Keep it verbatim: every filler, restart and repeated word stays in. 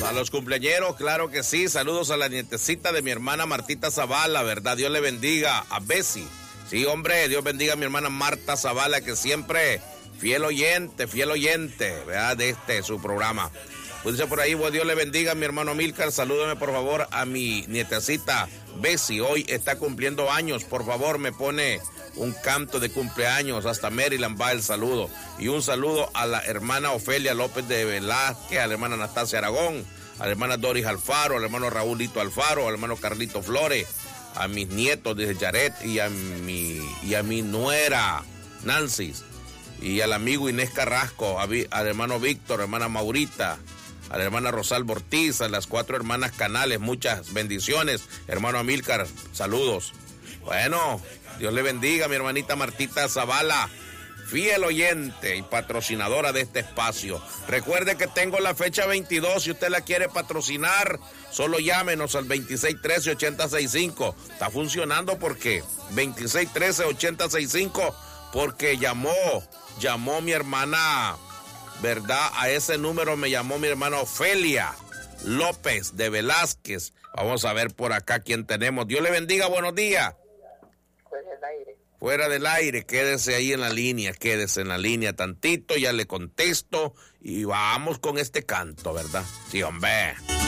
A los cumpleañeros, claro que sí. Saludos a la nietecita de mi hermana Martita Zavala, ¿verdad? Dios le bendiga. A Bessie. Sí, hombre, Dios bendiga a mi hermana Marta Zavala, que siempre fiel oyente, fiel oyente, ¿verdad? De este, su programa. Pues dice por ahí, pues Dios le bendiga a mi hermano Milcar. Salúdeme, por favor, a mi nietecita Bessie. Hoy está cumpliendo años. Por favor, me pone un canto de cumpleaños. Hasta Maryland va el saludo. Y un saludo a la hermana Ofelia López de Velázquez, a la hermana Anastasia Aragón, a la hermana Doris Alfaro, al hermano Raúlito Alfaro, al hermano Carlito Flores, a mis nietos, dice Jared, y a mi, y a mi nuera Nancy, y al amigo Inés Carrasco, a, al hermano Víctor, hermana Maurita, a la hermana Rosalba Ortiz, a las cuatro hermanas Canales, muchas bendiciones. Hermano Amílcar, saludos. Bueno, Dios le bendiga a mi hermanita Martita Zavala, fiel oyente y patrocinadora de este espacio. Recuerde que tengo la fecha veintidós, si usted la quiere patrocinar, solo llámenos al veintiséis trece ochenta sesenta y cinco. Está funcionando porque veintiséis trece ochenta sesenta y cinco, porque llamó, llamó mi hermana, ¿verdad? A ese número me llamó mi hermana Ofelia López de Velázquez. Vamos a ver por acá quién tenemos. Dios le bendiga, buenos días. Fuera del aire. Fuera del aire, quédese ahí en la línea, quédese en la línea tantito, ya le contesto y vamos con este canto, ¿verdad? Sí, hombre.